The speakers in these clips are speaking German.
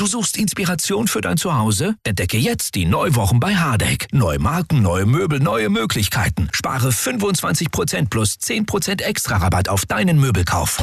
Du suchst Inspiration für dein Zuhause? Entdecke jetzt die Neuwochen bei Hardegg. Neue Marken, neue Möbel, neue Möglichkeiten. Spare 25% plus 10% extra Rabatt auf deinen Möbelkauf.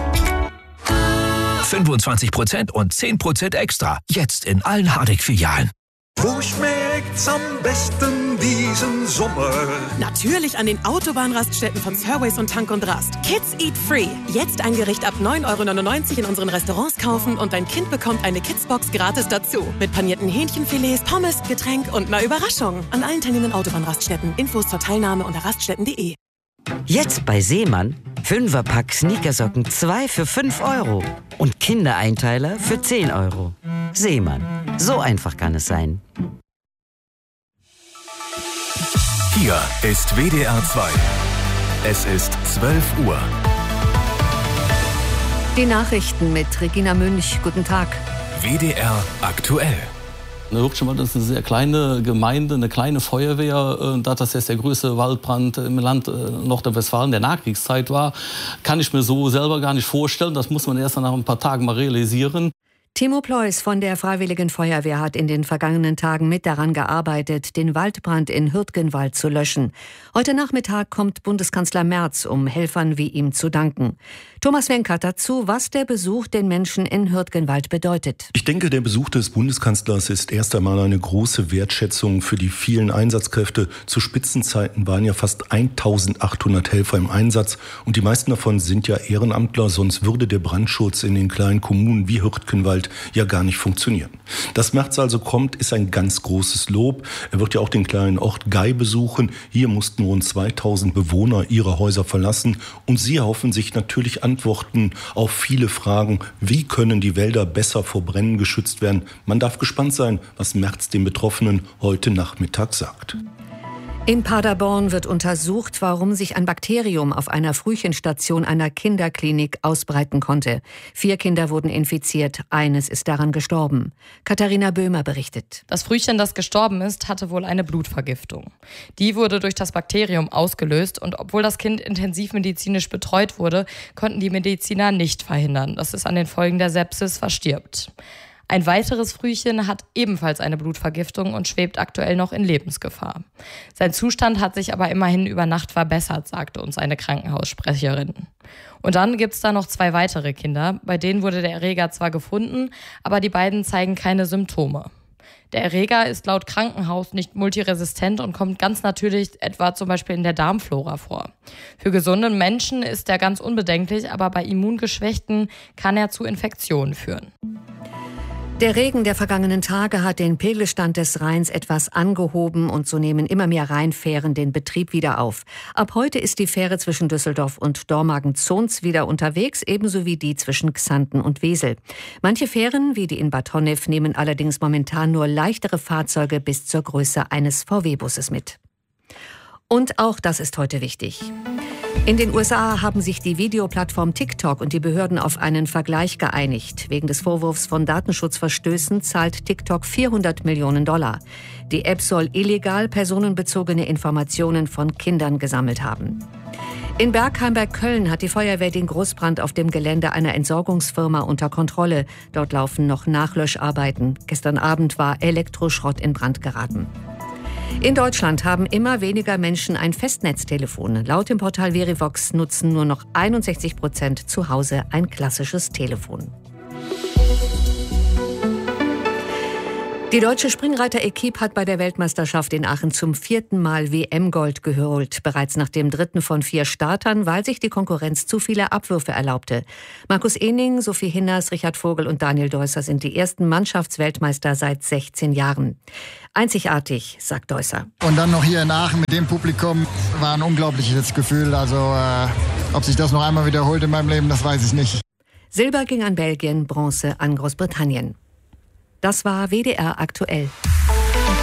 25% und 10% extra. Jetzt in allen Hardegg-Filialen. Wo schmeckt's am besten diesen Sommer? Natürlich an den Autobahnraststätten von Surways und Tank und Rast. Kids Eat Free. Jetzt ein Gericht ab 9,99 € in unseren Restaurants kaufen und dein Kind bekommt eine Kidsbox gratis dazu. Mit panierten Hähnchenfilets, Pommes, Getränk und einer Überraschung. An allen teilnehmenden Autobahnraststätten. Infos zur Teilnahme unter raststätten.de. Jetzt bei Seemann 5er-Pack Sneakersocken 2 für 5 € und Kindereinteiler für 10 €. Seemann, so einfach kann es sein. Hier ist WDR 2. Es ist 12 Uhr. Die Nachrichten mit Regina Münch. Guten Tag. WDR aktuell. Hürtgenwald ist eine sehr kleine Gemeinde, eine kleine Feuerwehr. Da das jetzt der größte Waldbrand im Land Nordrhein-Westfalen der Nachkriegszeit war, kann ich mir so selber gar nicht vorstellen. Das muss man erst nach ein paar Tagen mal realisieren. Timo Pleus von der Freiwilligen Feuerwehr hat in den vergangenen Tagen mit daran gearbeitet, den Waldbrand in Hürtgenwald zu löschen. Heute Nachmittag kommt Bundeskanzler Merz, um Helfern wie ihm zu danken. Thomas Wenkert dazu, was der Besuch den Menschen in Hürtgenwald bedeutet. Ich denke, der Besuch des Bundeskanzlers ist erst einmal eine große Wertschätzung für die vielen Einsatzkräfte. Zu Spitzenzeiten waren ja fast 1800 Helfer im Einsatz und die meisten davon sind ja Ehrenamtler, sonst würde der Brandschutz in den kleinen Kommunen wie Hürtgenwald ja gar nicht funktionieren. Dass Merz also kommt, ist ein ganz großes Lob. Er wird ja auch den kleinen Ort Gei besuchen. Hier mussten rund 2000 Bewohner ihre Häuser verlassen und sie erhoffen sich natürlich Antworten auf viele Fragen. Wie können die Wälder besser vor Bränden geschützt werden? Man darf gespannt sein, was Merz den Betroffenen heute Nachmittag sagt. In Paderborn wird untersucht, warum sich ein Bakterium auf einer Frühchenstation einer Kinderklinik ausbreiten konnte. 4 Kinder wurden infiziert, eines ist daran gestorben. Katharina Böhmer berichtet. Das Frühchen, das gestorben ist, hatte wohl eine Blutvergiftung. Die wurde durch das Bakterium ausgelöst und obwohl das Kind intensivmedizinisch betreut wurde, konnten die Mediziner nicht verhindern, dass es an den Folgen der Sepsis verstirbt. Ein weiteres Frühchen hat ebenfalls eine Blutvergiftung und schwebt aktuell noch in Lebensgefahr. Sein Zustand hat sich aber immerhin über Nacht verbessert, sagte uns eine Krankenhaussprecherin. Und dann gibt's da noch 2 weitere Kinder, bei denen wurde der Erreger zwar gefunden, aber die beiden zeigen keine Symptome. Der Erreger ist laut Krankenhaus nicht multiresistent und kommt ganz natürlich etwa zum Beispiel in der Darmflora vor. Für gesunde Menschen ist er ganz unbedenklich, aber bei Immungeschwächten kann er zu Infektionen führen. Der Regen der vergangenen Tage hat den Pegelstand des Rheins etwas angehoben und so nehmen immer mehr Rheinfähren den Betrieb wieder auf. Ab heute ist die Fähre zwischen Düsseldorf und Dormagen-Zons wieder unterwegs, ebenso wie die zwischen Xanten und Wesel. Manche Fähren, wie die in Bad Honnef, nehmen allerdings momentan nur leichtere Fahrzeuge bis zur Größe eines VW-Busses mit. Und auch das ist heute wichtig. In den USA haben sich die Videoplattform TikTok und die Behörden auf einen Vergleich geeinigt. Wegen des Vorwurfs von Datenschutzverstößen zahlt TikTok $400 Millionen. Die App soll illegal personenbezogene Informationen von Kindern gesammelt haben. In Bergheim bei Köln hat die Feuerwehr den Großbrand auf dem Gelände einer Entsorgungsfirma unter Kontrolle. Dort laufen noch Nachlöscharbeiten. Gestern Abend war Elektroschrott in Brand geraten. In Deutschland haben immer weniger Menschen ein Festnetztelefon. Laut dem Portal Verivox nutzen nur noch 61% zu Hause ein klassisches Telefon. Die deutsche Springreiter-Equipe hat bei der Weltmeisterschaft in Aachen zum 4. Mal WM-Gold geholt. Bereits nach dem 3. von 4 Startern, weil sich die Konkurrenz zu viele Abwürfe erlaubte. Markus Ehning, Sophie Hinners, Richard Vogel und Daniel Deusser sind die ersten Mannschaftsweltmeister seit 16 Jahren. Einzigartig, sagt Deusser. Und dann noch hier in Aachen mit dem Publikum war ein unglaubliches Gefühl. Also ob sich das noch einmal wiederholt in meinem Leben, das weiß ich nicht. Silber ging an Belgien, Bronze an Großbritannien. Das war WDR aktuell.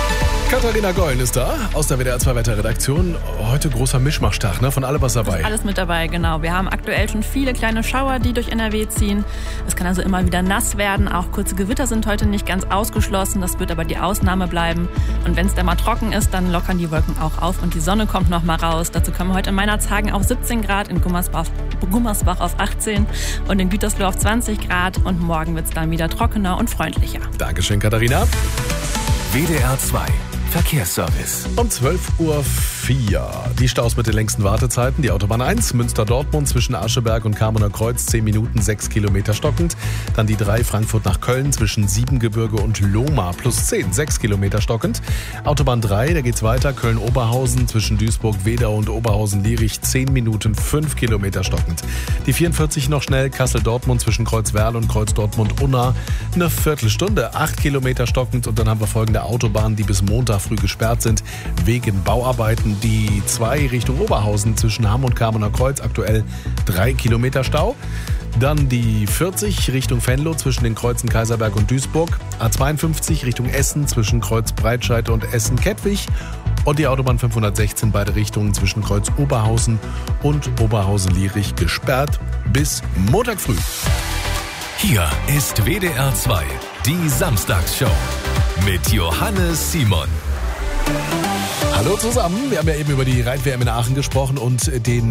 Katharina Gollen ist da aus der WDR 2 Wetterredaktion. Heute großer Mischmachtag, ne? Von allem was dabei. Ist alles mit dabei, genau. Wir haben aktuell schon viele kleine Schauer, die durch NRW ziehen. Es kann also immer wieder nass werden. Auch kurze Gewitter sind heute nicht ganz ausgeschlossen. Das wird aber die Ausnahme bleiben. Und wenn es dann mal trocken ist, dann lockern die Wolken auch auf und die Sonne kommt noch mal raus. Dazu kommen wir heute in Meinerzhagen auf 17 Grad, in Gummersbach auf 18 und in Gütersloh auf 20 Grad. Und morgen wird es dann wieder trockener und freundlicher. Dankeschön, Katharina. WDR 2 Verkehrsservice. Um 12.04 Uhr. Die Staus mit den längsten Wartezeiten. Die Autobahn 1, Münster-Dortmund zwischen Ascheberg und Kamener Kreuz, 10 Minuten, 6 Kilometer stockend. Dann die 3, Frankfurt nach Köln zwischen Siebengebirge und Lohmar, plus 10, 6 Kilometer stockend. Autobahn 3, da geht's weiter, Köln-Oberhausen zwischen Duisburg-Wedau und Oberhausen-Lierich, 10 Minuten, 5 Kilometer stockend. Die 44 noch schnell, Kassel-Dortmund zwischen Kreuzwerl und Kreuz-Dortmund-Unna, eine Viertelstunde, 8 Kilometer stockend. Und dann haben wir folgende Autobahnen, die bis Montag früh gesperrt sind, wegen Bauarbeiten. Die 2 Richtung Oberhausen zwischen Hamm und Kamener Kreuz, aktuell 3 Kilometer Stau. Dann die 40 Richtung Venlo zwischen den Kreuzen Kaiserberg und Duisburg. A52 Richtung Essen zwischen Kreuz Breitscheid und Essen-Kettwig. Und die Autobahn 516 beide Richtungen zwischen Kreuz Oberhausen und Oberhausen-Lierich gesperrt bis Montag früh. Hier ist WDR 2, die Samstagsshow mit Johannes Simon. Hallo zusammen, wir haben ja eben über die Reit-WM in Aachen gesprochen und den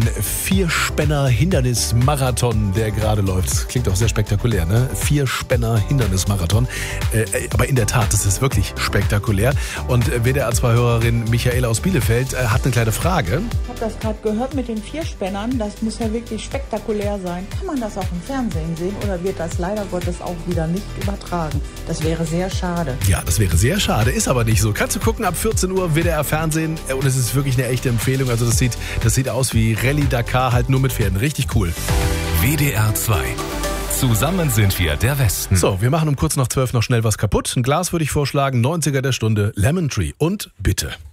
Vierspänner-Hindernis-Marathon, der gerade läuft. Klingt auch sehr spektakulär, ne? Vierspänner-Hindernis-Marathon. Aber in der Tat, das ist wirklich spektakulär. Und WDR-2-Hörerin Michaela aus Bielefeld hat eine kleine Frage. Ich habe das gerade gehört mit den Vierspännern. Das muss ja wirklich spektakulär sein. Kann man das auch im Fernsehen sehen oder wird das leider Gottes auch wieder nicht übertragen? Das wäre sehr schade. Ja, das wäre sehr schade, ist aber nicht so. Kannst du gucken ab 14 Uhr WDR Fernsehen und es ist wirklich eine echte Empfehlung. Also das sieht aus wie Rallye Dakar, halt nur mit Pferden. Richtig cool. WDR 2. Zusammen sind wir der Westen. So, wir machen um kurz nach 12 noch schnell was kaputt. Ein Glas würde ich vorschlagen, 90er der Stunde, Lemon Tree und bitte.